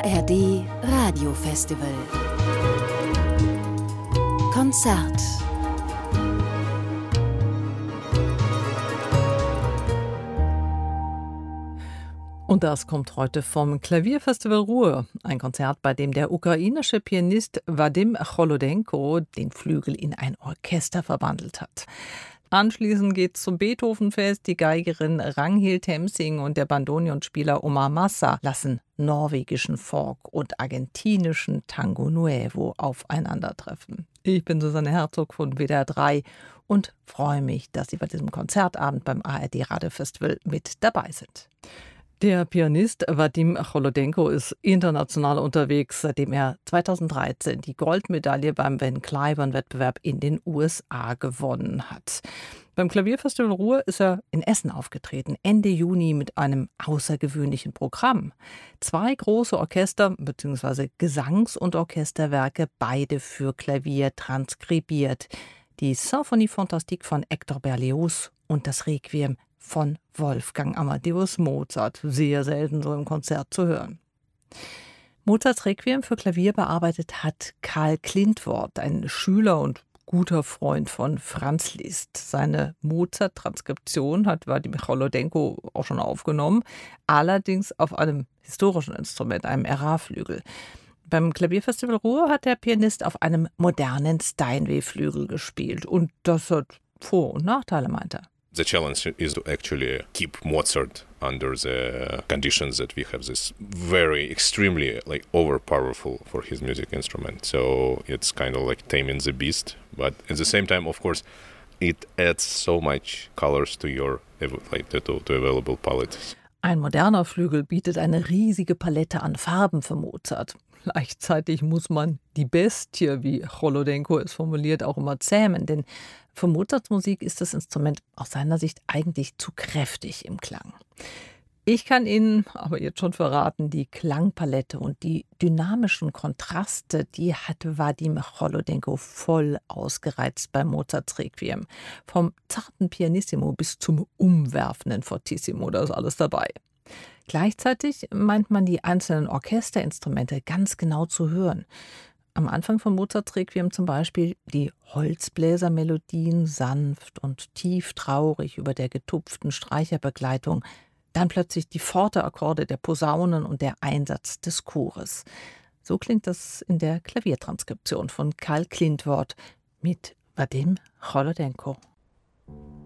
ARD Radiofestival Konzert. Und das kommt heute vom Klavierfestival Ruhr, ein Konzert, bei dem der ukrainische Pianist Wadim Cholodenko den Flügel in ein Orchester verwandelt hat. Anschließend geht's zum Beethovenfest. Die Geigerin Ragnhild Temsing und der Bandonionspieler Omar Massa lassen norwegischen Folk und argentinischen Tango Nuevo aufeinandertreffen. Ich bin Susanne Herzog von WDR 3 und freue mich, dass Sie bei diesem Konzertabend beim ARD Radiofestival mit dabei sind. Der Pianist Wadim Cholodenko ist international unterwegs, seitdem er 2013 die Goldmedaille beim Van Cliburn-Wettbewerb in den USA gewonnen hat. Beim Klavierfestival Ruhr ist er in Essen aufgetreten, Ende Juni mit einem außergewöhnlichen Programm. 2 große Orchester bzw. Gesangs- und Orchesterwerke, beide für Klavier transkribiert. Die Symphonie Fantastique von Hector Berlioz und das Requiem von Wolfgang Amadeus Mozart, sehr selten so im Konzert zu hören. Mozarts Requiem für Klavier bearbeitet hat Karl Klintworth, ein Schüler und guter Freund von Franz Liszt. Seine Mozart-Transkription hat Wadim Cholodenko auch schon aufgenommen, allerdings auf einem historischen Instrument, einem Ära-Flügel. Beim Klavierfestival Ruhr hat der Pianist auf einem modernen Steinway-Flügel gespielt und das hat Vor- und Nachteile, meint er. The challenge is to actually keep Mozart under the conditions that we have this very extremely overpowerful for his music instrument. So it's kind of like taming the beast, but at the same time, of course, it adds so much colors to your to available palette. Ein moderner Flügel bietet eine riesige Palette an Farben für Mozart. Gleichzeitig muss man die Bestie, wie Cholodenko es formuliert, auch immer zähmen, denn für Mozarts Musik ist das Instrument aus seiner Sicht eigentlich zu kräftig im Klang. Ich kann Ihnen aber jetzt schon verraten, die Klangpalette und die dynamischen Kontraste, die hat Wadim Cholodenko voll ausgereizt bei Mozarts Requiem. Vom zarten Pianissimo bis zum umwerfenden Fortissimo, da ist alles dabei. Gleichzeitig meint man, die einzelnen Orchesterinstrumente ganz genau zu hören. Am Anfang von Mozarts Requiem zum Beispiel die Holzbläsermelodien sanft und tief traurig über der getupften Streicherbegleitung. Dann plötzlich die Forte-Akkorde der Posaunen und der Einsatz des Chores. So klingt das in der Klaviertranskription von Karl Klintworth mit Wadim Cholodenko.